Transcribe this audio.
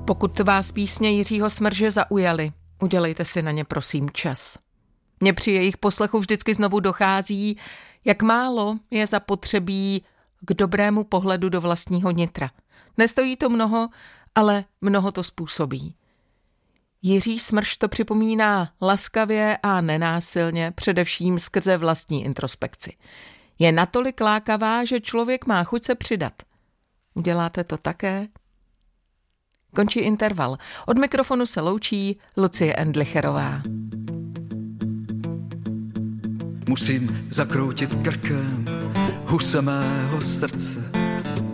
Pokud vás písně Jiřího Smrže zaujaly, udělejte si na ně prosím čas. Mně při jejich poslechu vždycky znovu dochází, jak málo je zapotřebí k dobrému pohledu do vlastního nitra. Nestojí to mnoho, ale mnoho to způsobí. Jiří Smrž to připomíná laskavě a nenásilně, především skrze vlastní introspekci. Je natolik lákavá, že člověk má chuť se přidat. Uděláte to také? Končí interval. Od mikrofonu se loučí Lucie Endlicherová. Musím zakroutit krkem huse mého srdce.